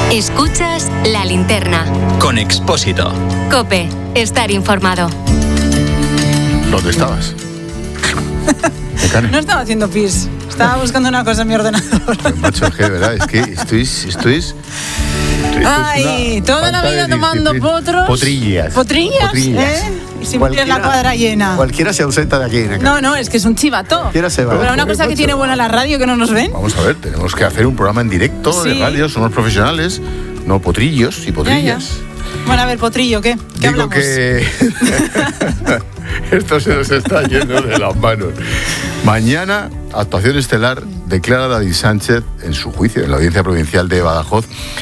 Escuchas La Linterna. Con Expósito. COPE. Estar informado. ¿Dónde estabas? No estaba haciendo pis. Estaba buscando una cosa en mi ordenador. Pues, macho, es que de verdad, es que esto es Ay, toda la vida tomando potros. Potrillas. Potrillas, ¿eh? Y siempre tienes la cuadra llena. Cualquiera se ausenta de aquí. No, es que es un chivato. Cualquiera se va. Pero una cosa que tiene buena la radio que no nos ven. Vamos a ver, tenemos que hacer un programa en directo de radio, somos profesionales, no potrillos y potrillas. Ya. Bueno, a ver, potrillo, ¿qué Digo hablamos? que esto se nos está yendo de las manos. Mañana, actuación estelar, declara David Sánchez en su juicio en la Audiencia Provincial de Badajoz